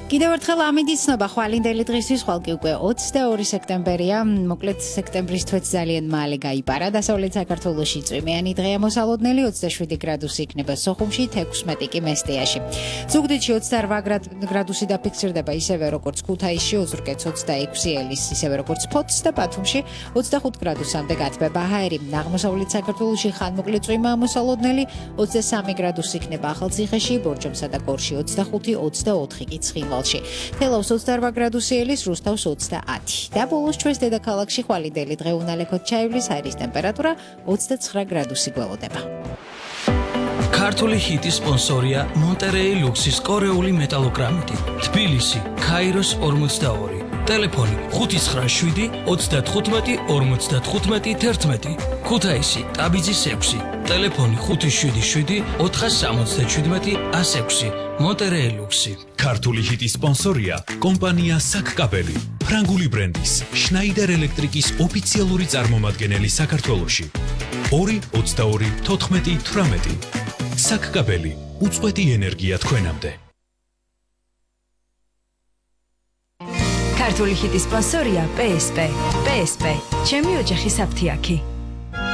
კიდევ ერთხელ ამინდის ცნობა ხვალინდელი დღისთვის ხვალკი უკვე 22 სექტემბერია, მოკლედ სექტემბრის თვეც ძალიან მალე გაიპარა. დასავლეთ საქართველოში წვიმიანი დღეა მოსალოდნელი, 27 გრადუსი იქნება სოხუმში, 16 კი მესტიაში. ზუგდიდში 28 გრადუსი დაფიქსირდება ისევე როგორც ქუთაისში, ოზურგეთს 26, ელის ისევე როგორც ფოთს და ბათუმში 25 გრადუსამდე გათბება ჰაერი. აღმოსავლეთ საქართველოში ხანმოკლე წვიმაა მოსალოდნელი, 23 გრადუსი იქნება ახალციხეში, ბორჯომსა და გორში 25-24 კი ცხინვალში. თელავს 28 გრადუსი ელის, რუსთავს 30 და ბოლოს ჩვენს დედაქალაქში ხვალინდელი დღე უნალექოდ ჩაივლის, ჰაერის ტემპერატურა 29 გრადუსი გველოდება. ქართული ჰიტის სპონსორია მონტერეი ლუქსის კორეული მეტალოგრამიტი, თბილისი, ქაიროს 42, ტელეფონი 597 35 55 11, ქუთაისი, ტაბიძის 6, ტელეფონი 577 477 106, მონტერეი ლუქსი. ქართული ჰიტის სპონსორია კომპანია საკკაბელი, ფრანგული ბრენდის შნაიდერ ელექტრიკის ოფიციალური წარმომადგენელი საქართველოში. 222-14-18 საკკაბელი, უწყვეტი ენერგია თქვენამდე. ქართული ჰიტის სპონსორია PSP. PSP, ჩემი ოჯახის აფთიაქი.